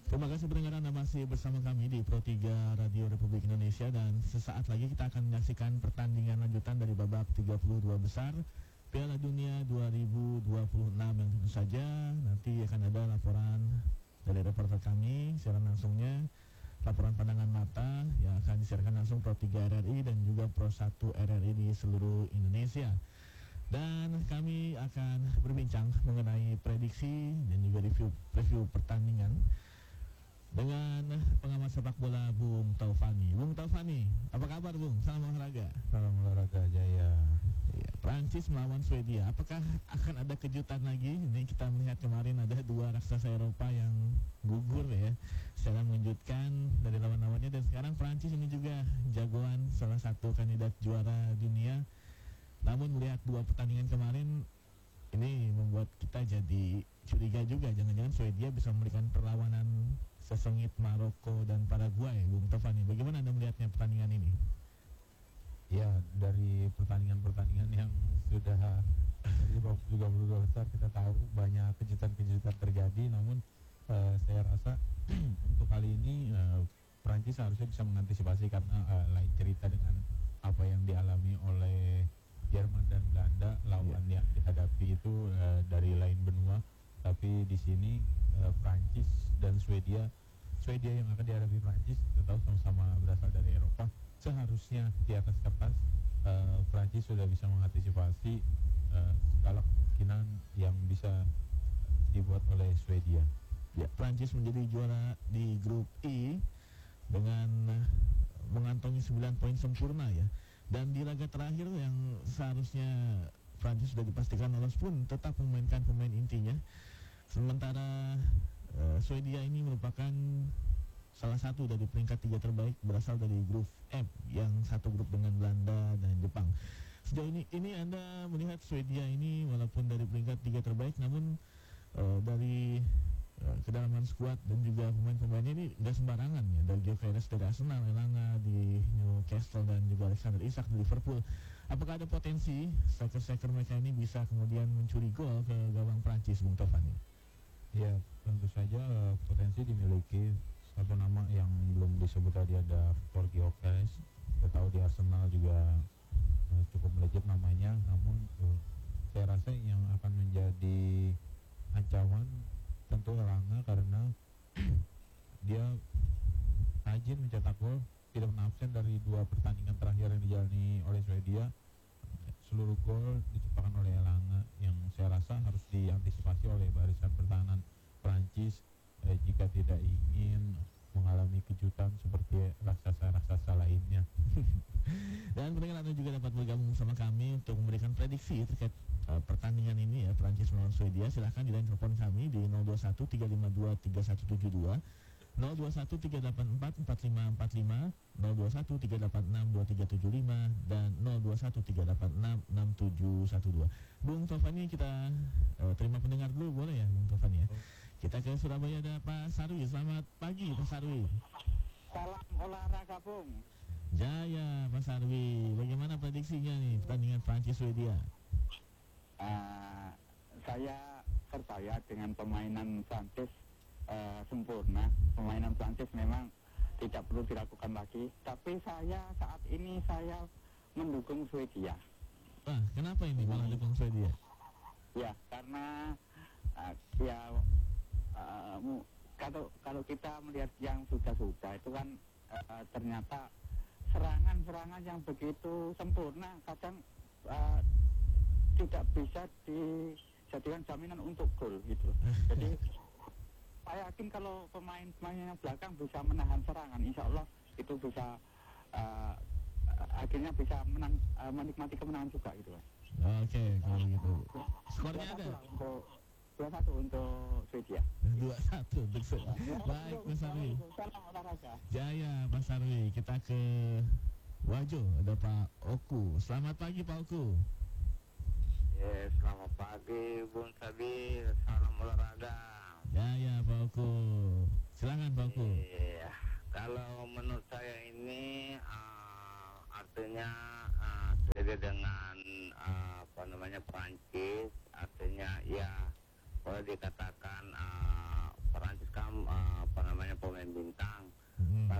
Terima kasih pendengar, Anda masih bersama kami di Pro 3 Radio Republik Indonesia, dan sesaat lagi kita akan menyaksikan pertandingan lanjutan dari babak 32 besar Piala Dunia 2026 yang tentu saja nanti akan ada laporan dari reporter kami, siaran langsungnya, laporan pandangan mata yang akan disiarkan langsung Pro 3 RRI dan juga Pro 1 RRI di seluruh Indonesia. Dan kami akan berbincang mengenai prediksi dan juga review pertandingan dengan pengamat sepak bola Bung Taufani. Bung Taufani, apa kabar Bung? Salam olahraga. Salam olahraga Jaya. Ya, Prancis melawan Swedia. Apakah akan ada kejutan lagi? Ini kita melihat kemarin ada dua raksasa Eropa yang gugur ya, secara mengejutkan dari lawan-lawannya, dan sekarang Prancis ini juga jagoan, salah satu kandidat juara dunia. Namun melihat dua pertandingan kemarin ini membuat kita jadi curiga juga, jangan-jangan Swedia bisa memberikan perlawanan sesengit Maroko dan Paraguay. Bung Taufani, bagaimana Anda melihatnya pertandingan ini? Ya, dari pertandingan-pertandingan yang sudah di babak 32 besar kita tahu banyak kejutan-kejutan terjadi. Namun saya rasa untuk kali ini Prancis seharusnya bisa mengantisipasi, karena lain cerita dengan apa yang dialami oleh Jerman dan Belanda. Lawan yang dihadapi itu dari lain benua. Tapi di sini Prancis dan Swedia yang akan dihadapi Prancis, kita tahu sama-sama berasal dari Eropa. Seharusnya di atas kertas Prancis sudah bisa mengantisipasi segala kemungkinan yang bisa dibuat oleh Swedia. Ya, Prancis menjadi juara di grup I dengan mengantongi 9 poin sempurna ya. Dan di laga terakhir yang seharusnya Prancis sudah dipastikan lolos pun tetap memainkan pemain intinya. Sementara Swedia ini merupakan salah satu dari peringkat 3 terbaik, berasal dari grup F yang satu grup dengan Belanda dan Jepang. Sejauh ini Anda melihat Swedia ini walaupun dari peringkat 3 terbaik, namun dari kedalaman skuad dan juga pemain-pemainnya ini nggak sembarangan ya. Dari Gyökeres dari Arsenal, Elanga di Newcastle, dan juga Alexander Isak di Liverpool. Apakah ada potensi striker-striker mereka ini bisa kemudian mencuri gol ke gawang Prancis, Bung Taufani? Ya, tentu saja potensi dimiliki. Satu nama yang belum disebut tadi ada Victor Gyökeres. Kita tahu di Arsenal juga cukup melejit namanya. Namun saya rasa yang akan menjadi ancaman tentu Elanga, karena dia rajin mencetak gol, tidak pernah absen dari 2 pertandingan terakhir yang dijalani oleh Swedia. Seluruh gol diciptakan oleh Elanga, yang saya rasa harus diantisipasi oleh barisan pertahanan Prancis jika tidak ingin mengalami kejutan seperti raksasa-raksasa lainnya. Dan pendengar, Anda juga dapat bergabung bersama kami untuk memberikan prediksi terkait pertandingan ini ya, Prancis melawan Swedia. Silahkan di line telepon kami di 021 352 3172, 021 384 4545, 021 386 2375, dan 021 386 6712. Bung Taufani, kita terima pendengar dulu boleh ya Bung Taufani ya? Kita ke Surabaya, ada Pak Sarwi. Selamat pagi Pak Sarwi. Salam olahraga Bung. Jaya Pak Sarwi, bagaimana prediksinya nih pertandingan Prancis Swedia? Saya percaya dengan permainan Prancis sempurna. Permainan Prancis memang tidak perlu dilakukan lagi. Tapi saat ini saya mendukung Swedia. Wah, kenapa ini malah dukung Swedia? Ya, karena kalau kita melihat yang sudah itu kan ternyata serangan yang begitu sempurna kadang tidak bisa dijadikan jaminan untuk gol gitu. Jadi saya yakin kalau pemain-pemain yang belakang bisa menahan serangan, insya Allah itu bisa akhirnya bisa menikmati kemenangan juga gitu. Oke, kalau gitu. Skornya ada? 2-1 untuk Swedia. 2-1 untuk Swedia. Baik Mas Sarwi. Jaya Mas Sarwi. Kita ke Wajo, ada Pak Oku. Selamat pagi Pak Oku. Selamat pagi Bung Sabi. Salam olahraga. Jaya Pak Oku. Silakan Pak Oku. Iya, kalau menurut saya ini artinya beda dengan Prancis, artinya ya boleh dikatakan Perancis kan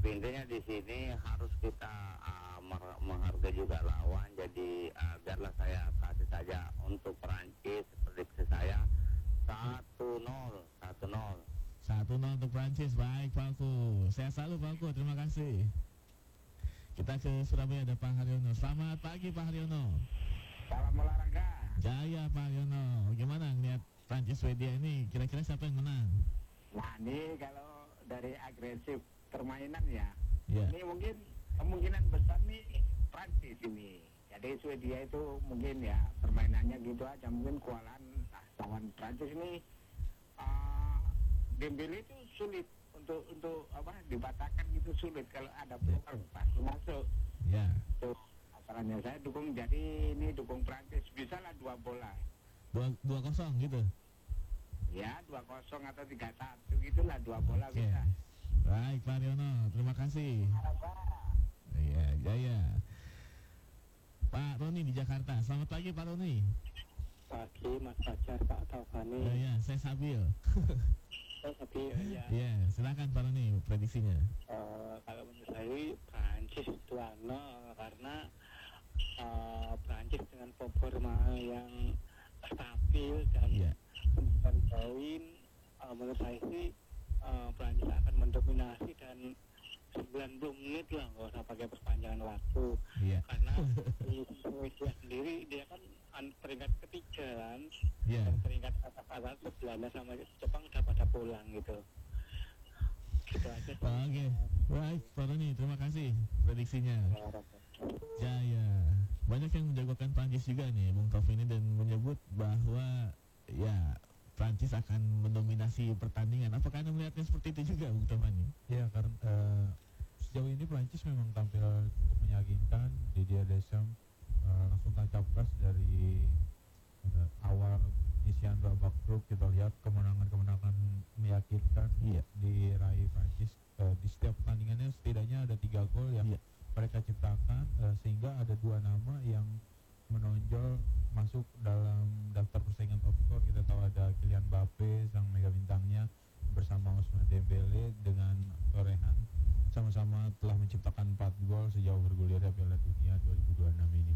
Tapi intinya di sini harus kita menghargai juga lawan. Jadi biarlah saya kasih saja untuk Perancis prediksi saya 1-0. 1-0 untuk Prancis. Baik Falco, sehat selalu Falco, terima kasih. Kita ke Surabaya, ada Pak Haryono. Selamat pagi Pak Haryono. Salam olahraga. Jaya Pak Haryono. Gimana ngeliat Prancis Swedia ini, kira-kira siapa yang menang? Nah ini kalau dari agresif permainan ya, Ya, ini mungkin kemungkinan besar nih Prancis ini. Jadi Swedia itu mungkin ya permainannya gitu aja, mungkin kewalahan lawan Prancis ini. Dembele itu sulit untuk dibatakan gitu, sulit kalau ada peluang pasti masuk. ya. Tuh asalnya saya dukung, jadi ini dukung Prancis, bisa lah 2 bola. 2-0 gitu. Ya 2-0 atau 3-1 gitulah, 2 bola Oke. bisa. Baik Pak Haryono, terima kasih. Apa? Iya, Jaya. Pak Roni di Jakarta. Selamat pagi Pak Roni. Pagi Mas Fajar, Pak Taufani. Ya, saya Sabil. Tapi ya, Ya, silakan Pak Roni prediksinya. kalau menurut saya Prancis 2-0 karena Prancis dengan performa yang stabil dan Ya, poin, menurut saya sih Prancis akan mendominasi dan 90 menit lah, nggak usah pakai perpanjangan waktu. ya, Karena di Swedia sendiri dia kan peringkat ketiga kan, ya. dan peringkat atas Belanda sama Jepang udah pada pulang gitu. Gitu aja. Oke, baik Pak Roni, terima kasih prediksinya. Jaya. Banyak yang menjagokan Prancis juga nih, Bung Taufik ini, dan menyebut bahwa ya Prancis akan mendominasi pertandingan. Apakah Anda melihatnya seperti itu juga, Bung Taufik? Ya, karena sejauh ini Prancis memang tampil cukup meyakinkan. Didier Deschamps langsung tancap gas dari awal isian babak grup. Kita lihat kemenangan-kemenangan meyakinkan Iya. diraih Prancis. Di setiap pertandingannya setidaknya ada 3 gol yang Iya. mereka ciptakan, sehingga ada 2 nama yang menonjol masuk dalam daftar persaingan top skor. Kita tahu ada Kylian Mbappe, sang mega bintangnya, bersama Ousmane Dembele dengan Torehan, sama-sama telah menciptakan 4 gol sejauh bergulir Piala Dunia 2026 ini.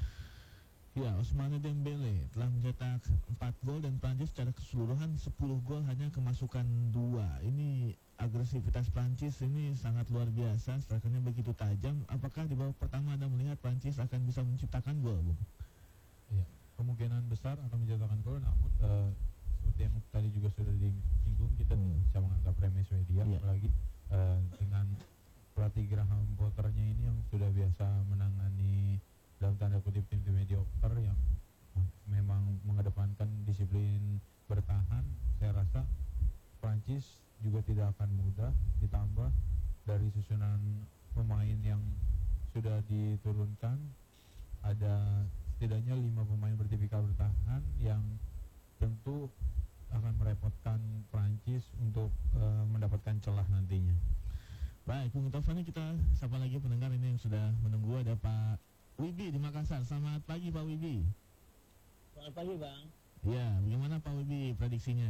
Ya, Ousmane Dembele telah mencetak 4 gol dan Prancis secara keseluruhan 10 gol, hanya kemasukan 2. Ini agresivitas Prancis ini sangat luar biasa, strikernya begitu tajam. Apakah di babak pertama Anda melihat Prancis akan bisa menciptakan gol, Bung? Ya, kemungkinan besar akan mencetakkan gol, namun seperti yang tadi juga sudah disinggung, kita bisa menganggap remeh Swedia, Iya. apalagi dengan pelatih Graham Potternya ini yang sudah biasa menangani dalam tanda kutip tim-tim mediocre yang memang mengedepankan disiplin bertahan. Saya rasa Prancis juga tidak akan mudah, ditambah dari susunan pemain yang sudah diturunkan, ada setidaknya 5 pemain bertipikal bertahan yang tentu akan merepotkan Prancis untuk mendapatkan celah nantinya. Baik, Bung Taufik, kita sapa lagi pendengar ini yang sudah menunggu. Ada Pak Wibi di Makassar. Selamat pagi Pak Wibi. Selamat pagi Bang, Ya, bagaimana Pak Wibi prediksinya?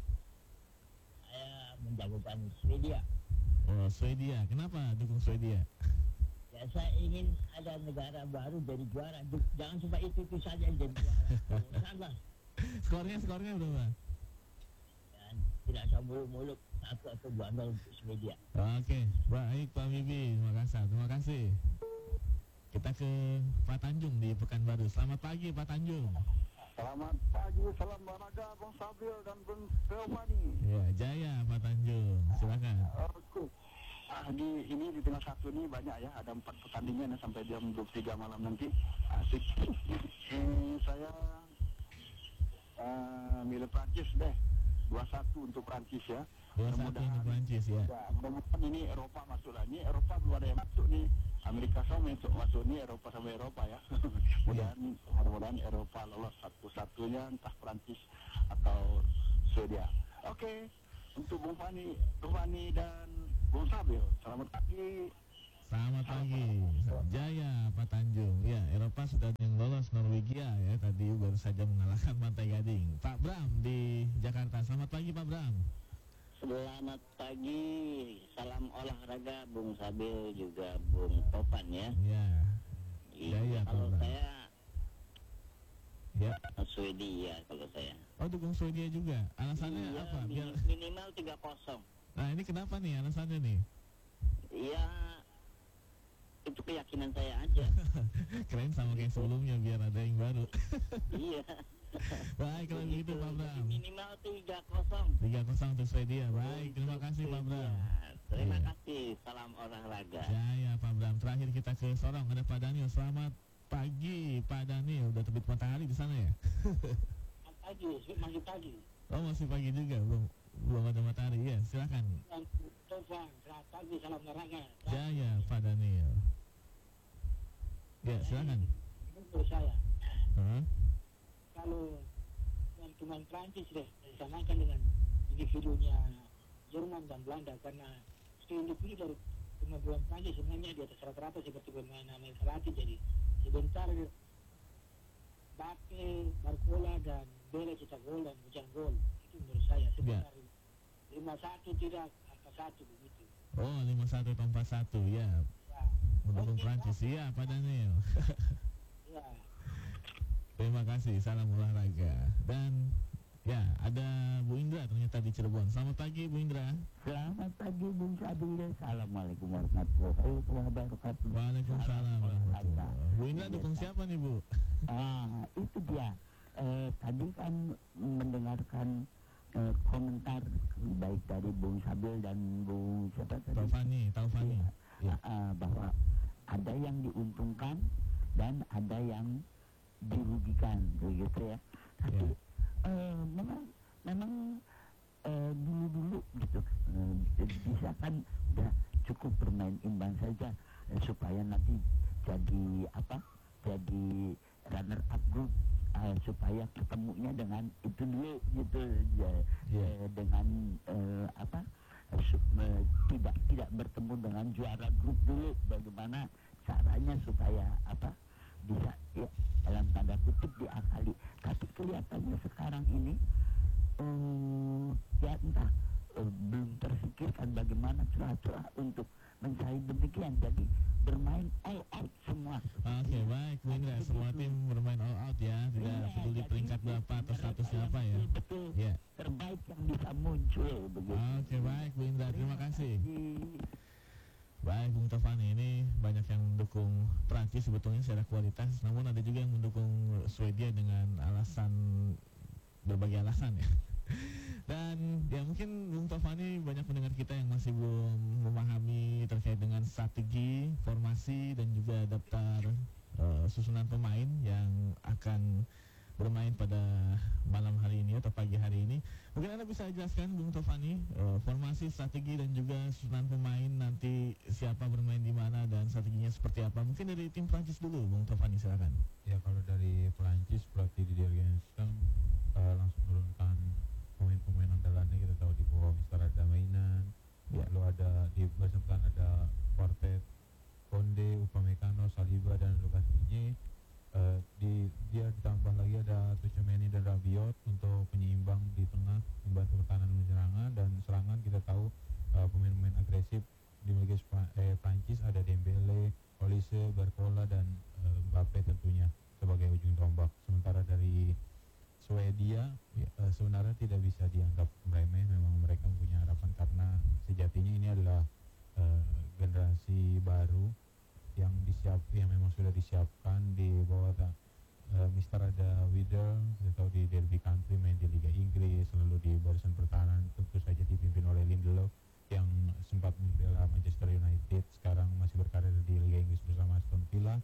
saya menjagokan Swedia. Oh, Swedia. Kenapa dukung Swedia? Ya saya ingin ada negara baru jadi juara. Jangan cuma itu saja yang jadi juara. Salah. Skornya berapa? Dan tidak usah muluk-muluk 1 atau 2-0 untuk Swedia. Oke, baik Pak Wibi, Makassar. Terima kasih. Kita ke Pak Tanjung di Pekanbaru. Selamat pagi Pak Tanjung. Selamat pagi, salam olahraga Bang Sabil dan Bang Taufani. Ya, Jaya Pak Tanjung. Silakan. Oke. Di tengah satu ini banyak ya, ada 4 pertandingan ya, sampai jam 23 malam nanti. Asik. Saya milih Prancis deh. 2-1 untuk Prancis ya. 2-1 untuk Prancis ya. Ya, mudah-mudahan ini Eropa masuk lah. Ini Eropa belum ada yang masuk nih. Amerika sama masuk nih, Eropa sama Eropa ya. Mudah-mudahan Eropa lolos satu-satunya, entah Prancis atau Swedia. Oke. Untuk Bung Fani dan Bung Sabil, selamat pagi. Selamat pagi. Jaya Pak Tanjung. Ya, Eropa sudah yang lolos Norwegia ya. Tadi baru saja mengalahkan Pantai Gading. Pak Bram di Jakarta. Selamat pagi Pak Bram. Selamat pagi, salam olahraga Bung Sabil juga Bung Topan ya. Ya. Iya, Ya, kalau Pak. saya Ya. Swedia kalau saya. Oh, dukung Swedia juga. Alasannya Iya, apa? Biar minimal 3-0. Nah, ini kenapa nih alasannya nih? Iya, itu keyakinan saya aja. Keren sama kayak sebelumnya biar ada yang baru. Iya. Baik kalau begitu Pak Jadi Bram. minimal 3-0. 3-0 untuk Swedia. Baik, terima kasih Pak Bram. Terima Iya. kasih, salam olahraga. Ya Pak Bram. Terakhir kita ke Sorong, ada Pak Daniel. Selamat pagi Pak Daniel. Udah terbit matahari di sana ya? Pagi, masih pagi. Oh, masih pagi juga, belum ada matahari. Ya, silakan. Dan Tovan, selamat pagi, salam olahraga. Ya Pak Daniel. Ya, silakan. Ini menurut saya, Hah? kalau pemain Prancis deh disamakan dengan individunya Jerman dan Belanda, karena individu dari pemain Prancis sebenarnya di atas rata-rata seperti pemain Amerika Latin. Jadi sebentar Bape, Barcola dan Bele cetak gol dan hujan gol. Itu menurut saya sebentar 5-1 tidak angka 1 begitu. Oh, 5-1 atau 4-1 ya. Ya, Mendukung Oke, Prancis. Iya Pak Daniel. ya. Terima kasih, salam olahraga. Dan ya, ada Bu Indra ternyata di Cirebon. Selamat pagi Bu Indra. Selamat pagi Bung Sabil. Assalamualaikum warahmatullahi wabarakatuh. Waalaikumsalam warahmatullahi. Bu Indra dukung siapa nih Bu? Itu dia. Tadi kan mendengarkan komentar baik dari Bung Sabil dan Bung siapa tadi? Taufani. Iya. Bahwa ada yang diuntungkan dan ada yang dirugikan begitu ya. Tapi memang dulu gitu bisa kan udah cukup bermain imbang saja supaya nanti jadi runner up group, supaya ketemunya dengan itu dulu gitu ya. Dengan tidak bertemu dengan juara grup dulu, bagaimana caranya supaya bisa ya, dalam tanda kutip diakali. Tapi kelihatannya sekarang ini ya entah belum terfikirkan bagaimana celah-celah untuk mencari demikian, jadi bermain all out semua. Oke, baik Bu Indra, semua tim bermain all out ya, tidak peduli peringkat berapa atau statusnya apa ya. Betul, Ya. terbaik yang bisa muncul begitu. Oke, baik Bu Indra, terima kasih. Di- Baik Bung Tofani, ini banyak yang mendukung Prancis sebetulnya secara kualitas, namun ada juga yang mendukung Swedia dengan berbagai alasan ya. Dan ya mungkin Bung Tofani, banyak pendengar kita yang masih belum memahami terkait dengan strategi, formasi dan juga daftar susunan pemain yang akan bermain pada malam hari ini atau pagi hari ini. Mungkin Anda bisa jelaskan Bung Tofani, formasi, strategi dan juga susunan pemain, nanti siapa bermain di mana dan strateginya seperti apa. Mungkin dari tim Prancis dulu Bung Tofani, silakan. Ya, kalau dari Perancis pelatih Didier Deschamps langsung menurunkan pemain-pemain andalannya. Kita tahu di bawah Mister ada mainan, lalu ada di bagian depan ada quartet Konde, Upamecano, Saliba dan Lucas Digne. Dia ditambah lagi ada Tchouaméni dan Rabiot untuk penyeimbang di tengah, membantu pertahanan dan serangan. Dan serangan kita tahu pemain-pemain agresif di Liga Prancis ada Dembele, Olise, Barcola dan Mbappe tentunya sebagai ujung tombak. Sementara dari Swedia sebenarnya tidak bisa dianggap remeh. Memang mereka punya harapan karena sejatinya ini adalah generasi baru yang memang sudah disiapkan di bawah Mister ada Widel. Kita tahu di Derby County main di Liga Inggris, lalu di barisan pertahanan tentu saja dipimpin oleh Lindelof yang sempat membela Manchester United, sekarang masih berkarir di Liga Inggris bersama Aston Villa.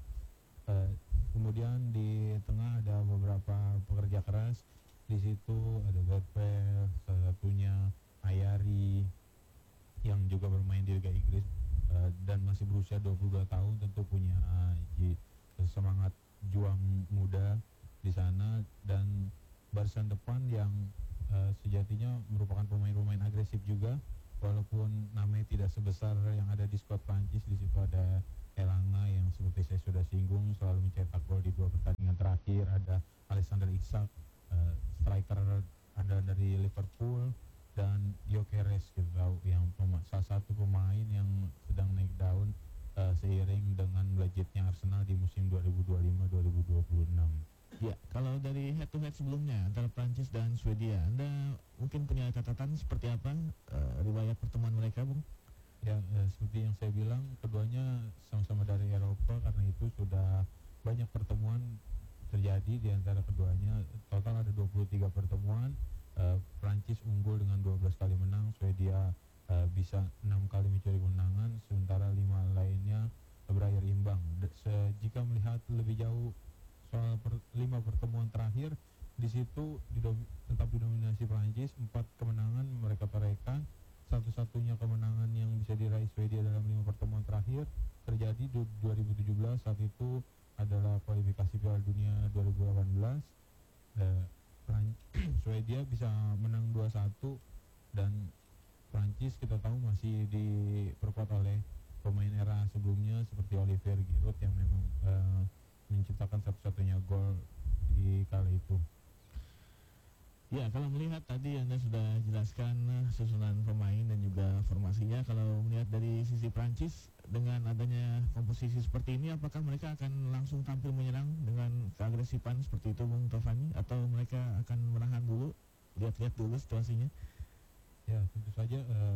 Kemudian di tengah ada beberapa pekerja keras. Di situ ada Berper, salah satunya Ayari yang juga bermain di Liga Inggris dan masih berusia 22 tahun, tentu punya semangat juang muda di sana. Dan barisan depan yang sejatinya merupakan pemain-pemain agresif juga, walaupun namanya tidak sebesar yang ada di skuad Prancis. Di situ ada Elanga yang seperti saya sudah singgung selalu mencetak gol di 2 pertandingan terakhir. Ada Alexander Isak, striker andalan dari Liverpool, dan Gyökeres leg sebelumnya antara Prancis dan Swedia, Anda mungkin punya catatan seperti apa riwayat pertemuan mereka, Bung? Ya, seperti yang saya bilang, keduanya sama-sama dari Eropa, karena itu sudah banyak pertemuan terjadi di antara keduanya. Total ada 23 pertemuan. Prancis unggul dengan 12 kali menang, Swedia bisa 6 kali mencuri kemenangan, sementara 5 lainnya berakhir imbang. Jika melihat lebih jauh soal 5 pertemuan terakhir, di situ tetap didominasi Prancis, 4 kemenangan mereka torehkan. Satu-satunya kemenangan yang bisa diraih Swedia dalam 5 pertemuan terakhir terjadi di 2017, saat itu adalah kualifikasi Piala Dunia 2018. Swedia bisa menang 2-1, dan Prancis kita tahu masih diperkuat oleh pemain era sebelumnya seperti Olivier Giroud yang memang menciptakan satu-satunya gol di kala itu. Ya, kalau melihat tadi Anda sudah jelaskan susunan pemain dan juga formasinya. Kalau melihat dari sisi Prancis, dengan adanya komposisi seperti ini, apakah mereka akan langsung tampil menyerang dengan keagresifan seperti itu, Bung Tovani? Atau mereka akan menahan dulu, lihat-lihat dulu situasinya? Ya, tentu saja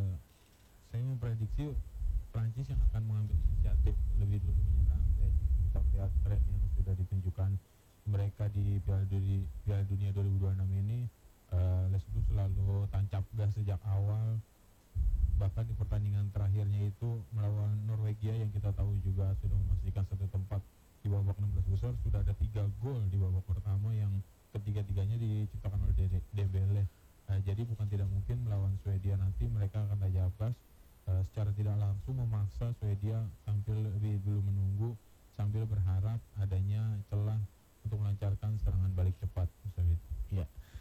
saya memprediksi Prancis yang akan mengambil inisiatif lebih dulu menyerang. Ya, kita melihat tren yang sudah ditunjukkan mereka di Piala Dunia 2026 ini. Les Bleus selalu tancap gas sejak awal, bahkan di pertandingan terakhirnya itu melawan Norwegia yang kita tahu juga sudah memastikan satu tempat di babak 16 besar, sudah ada 3 gol di babak pertama yang ketiga-tiganya diciptakan oleh Dembele. Jadi bukan tidak mungkin melawan Swedia nanti mereka akan tancap gas, secara tidak langsung memaksa Swedia tampil lebih dulu menunggu sambil berharap adanya celah untuk melancarkan serangan balik cepat. Ya.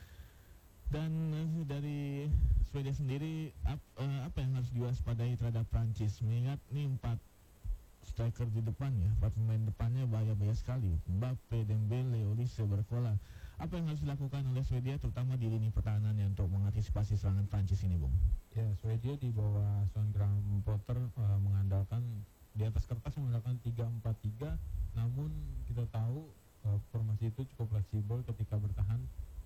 Dan dari Swedia sendiri, apa yang harus diwaspadai terhadap Prancis? Mengingat nih 4 striker di depan ya, 4 pemain depannya bahaya-bahaya sekali. Mbappe, Dembele, Olise, Barcola. Apa yang harus dilakukan oleh Swedia terutama di lini pertahanannya untuk mengantisipasi serangan Prancis ini, Bung? Ya, Swedia di bawah Sven Graham Potter mengandalkan, di atas kertas mengandalkan 3-4-3, namun kita tahu formasi itu cukup fleksibel ketika bertahan.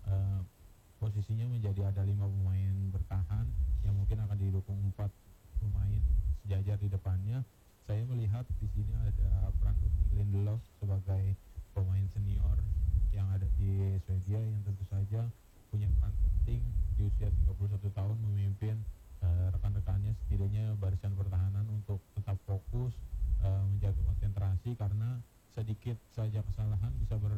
Posisinya menjadi ada 5 pemain bertahan yang mungkin akan didukung 4 pemain sejajar di depannya. Saya melihat di sini ada peran Lindelof sebagai pemain senior yang ada di Swedia, yang tentu saja punya peran penting di usia 31 tahun memimpin rekan-rekannya, setidaknya barisan pertahanan, untuk tetap fokus, menjaga konsentrasi, karena sedikit saja kesalahan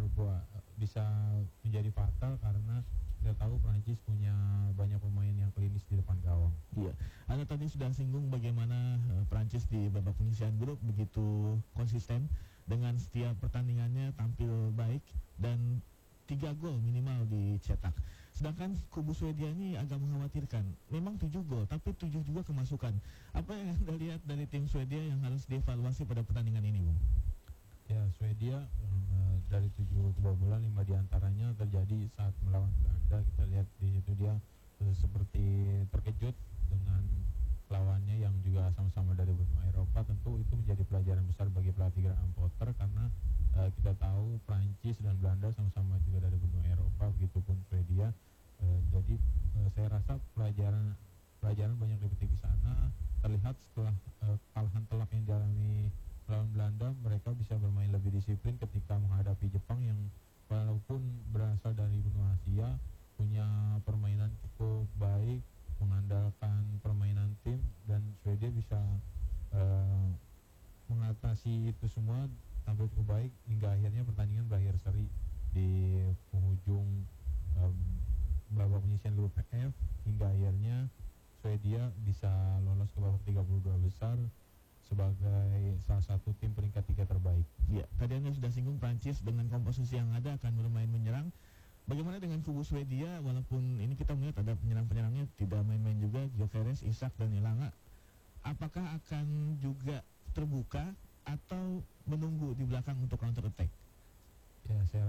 bisa menjadi fatal, karena kita tahu Prancis punya banyak pemain yang klinis di depan gawang. Iya, Anda tadi sudah singgung bagaimana Prancis di babak penyisihan grup begitu konsisten dengan setiap pertandingannya tampil baik dan 3 gol minimal dicetak. Sedangkan kubu Swedia ini agak mengkhawatirkan. Memang 7 gol, tapi 7 juga kemasukan. Apa yang Anda lihat dari tim Swedia yang harus dievaluasi pada pertandingan ini, Bung? Ya, Swedia dari 7 kebobolan 5 diantaranya terjadi saat melawan Belanda. Kita lihat di situ dia seperti terkejut dengan lawannya yang juga sama-sama dari benua Eropa. Tentu itu menjadi pelajaran besar bagi pelatih Graham Potter, karena kita tahu Prancis dan Belanda sama-sama juga dari benua Eropa, begitupun Swedia. Jadi saya rasa pelajaran banyak dipetik di sana. Terlihat setelah kalahan telak yang dialami lawan Belanda, mereka bisa bermain lebih disiplin ketika menghadapi Jepang yang walaupun berasal dari benua Asia, punya permainan cukup baik, mengandalkan permainan tim, dan Swedia bisa mengatasi itu semua tampil cukup baik hingga akhirnya pertandingan berakhir seri di penghujung babak penyisihan grup F, hingga akhirnya Swedia bisa lolos ke babak 32 besar sebagai salah satu tim peringkat 3 terbaik. Ya, tadi Anda sudah singgung Prancis dengan komposisi yang ada akan bermain menyerang. Bagaimana dengan kubu Swedia? Walaupun ini kita melihat ada penyerang-penyerangnya tidak main-main juga, Gyökeres, Isak, dan Elanga. Apakah akan juga terbuka atau menunggu di belakang untuk counter attack? Ya, saya